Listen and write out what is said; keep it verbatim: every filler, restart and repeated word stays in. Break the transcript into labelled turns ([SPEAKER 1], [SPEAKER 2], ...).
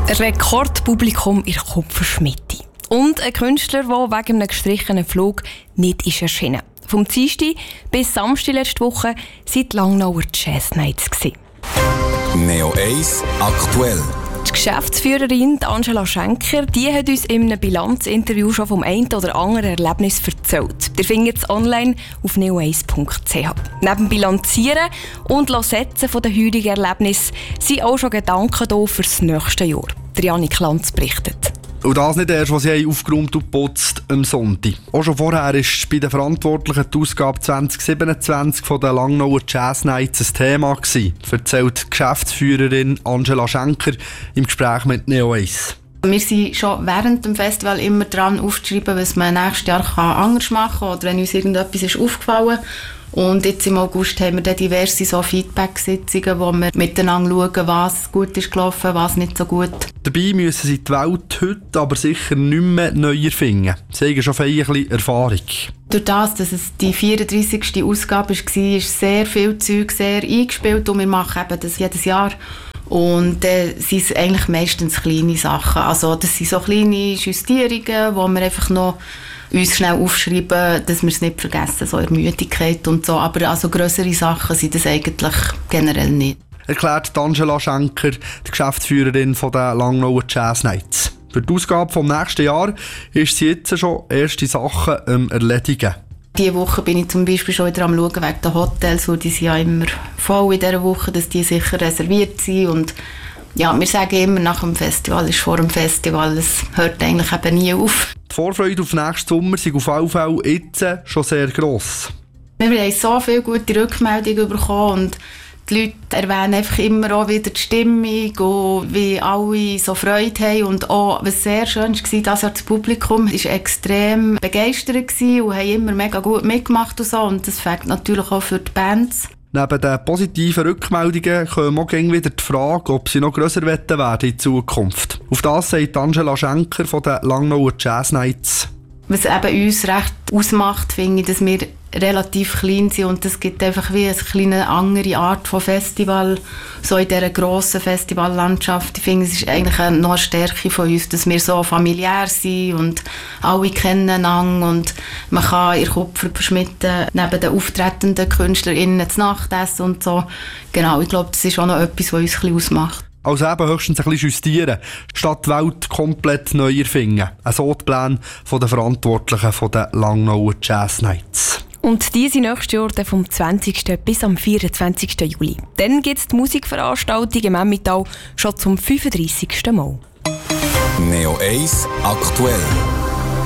[SPEAKER 1] Rekordpublikum in der Kupferschmiede. Und ein Künstler, der wegen einem gestrichenen Flug nicht ist erschienen. Vom Dienstag bis Samstag letzte Woche sind die Langnauer Jazz Nights.
[SPEAKER 2] Neo eins aktuell.
[SPEAKER 1] Die Geschäftsführerin Angela Schenker, die hat uns in einem Bilanzinterview schon vom einen oder anderen Erlebnis erzählt. Ihr findet es online auf neo eins punkt c h. Neben Bilanzieren und Setzen der heutigen Erlebnisse sind auch schon Gedanken da für das nächste Jahr. Der Janik Lanz berichtet.
[SPEAKER 3] Und das nicht erst, was sie aufgeräumt und geputzt am Sonntag. Auch schon vorher war bei den Verantwortlichen die Ausgabe zwanzig siebenundzwanzig von den Langnauer Jazz Nights ein Thema gewesen, erzählt die Geschäftsführerin Angela Schenker im Gespräch mit Neo eins.
[SPEAKER 4] Wir sind schon während dem Festival immer dran aufzuschreiben, was man nächstes Jahr anders machen kann oder wenn uns irgendetwas ist aufgefallen. Und jetzt im August haben wir dann diverse so Feedback-Sitzungen, wo wir miteinander schauen, was gut ist gelaufen, was nicht so gut.
[SPEAKER 3] Dabei müssen sie die Welt heute aber sicher nicht mehr neu erfinden. Sie haben schon viel Erfahrung.
[SPEAKER 4] Durch das, dass es die vierunddreissigste Ausgabe war, ist sehr viel Zeug sehr eingespielt und wir machen eben das jedes Jahr. Und äh, sind es eigentlich meistens kleine Sachen. Also das sind so kleine Justierungen, wo wir einfach noch uns schnell aufschreiben, dass wir es nicht vergessen, so Ermüdigkeit und so. Aber also grössere Sachen sind das eigentlich generell nicht.
[SPEAKER 3] Erklärt Angela Schenker, die Geschäftsführerin von der Langnauer Jazz Nights. Für die Ausgabe vom nächsten Jahr ist sie jetzt schon erste Sachen am Erledigen.
[SPEAKER 4] Diese Woche bin ich zum Beispiel schon wieder am Schauen wegen der Hotels, und die sind ja immer voll in dieser Woche, dass die sicher reserviert sind. Und ja, wir sagen immer, nach dem Festival ist vor dem Festival. Es hört eigentlich eben nie auf.
[SPEAKER 3] Die Vorfreude auf nächsten Sommer ist auf alle Fälle jetzt schon sehr gross.
[SPEAKER 4] Wir haben so viele gute Rückmeldungen bekommen und die Leute erwähnen einfach immer auch wieder die Stimmung und wie alle so Freude haben. Und auch, was sehr schön war, das Jahr das Publikum war extrem begeistert und haben immer mega gut mitgemacht und so. Und das fängt natürlich auch für die Bands.
[SPEAKER 3] Neben den positiven Rückmeldungen kommen auch immer wieder die Frage, ob sie noch grösser werden werden in Zukunft. Auf das sagt Angela Schenker von den Langnauer Jazz Nights.
[SPEAKER 4] Was eben uns recht ausmacht, finde ich, dass wir relativ klein sind und es gibt einfach wie eine kleine andere Art von Festival, so in dieser grossen Festivallandschaft. Ich finde, es ist eigentlich eine noch eine Stärke von uns, dass wir so familiär sind und alle kennen einander und man kann ihr Kupfer verschmitten, neben den auftretenden KünstlerInnen zu Nacht essen und so. Genau, ich glaube, das ist auch noch etwas, was uns ein bisschen ausmacht.
[SPEAKER 3] Also eben höchstens ein bisschen justieren, statt die Welt komplett neu erfinden. Ein so der Plan der Verantwortlichen von den Langnauer Jazz Nights.
[SPEAKER 1] Und die sind nächstes Jahr vom zwanzigsten bis am vierundzwanzigsten Juli. Dann gibt es die Musikveranstaltung im Emmental schon zum fünfunddreissigsten Mal.
[SPEAKER 2] Neo eins aktuell.